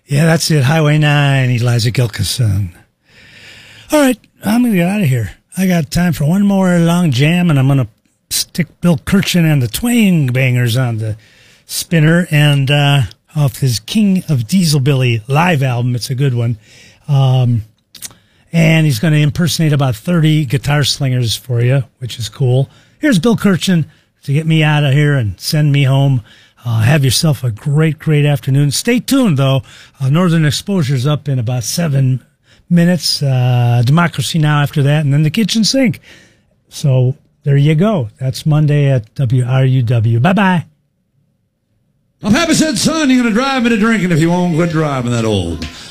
Yeah, that's it. Highway 9, Eliza Gilkison. All right, I'm going to get out of here. I got time for one more long jam, and I'm going to stick Bill Kirchen and the Twang Bangers on the spinner, and off his King of Diesel Billy live album. It's a good one. And he's going to impersonate about 30 guitar slingers for you, which is cool. Here's Bill Kirchen to get me out of here and send me home. Have yourself a great, great afternoon. Stay tuned, though. Northern Exposure's up in about 7 minutes. Democracy Now! After that, and then the Kitchen Sink. So there you go. That's Monday at WRUW. Bye-bye. Well, Pappy said, son, you're going to drive me to drinking if you won't quit driving that old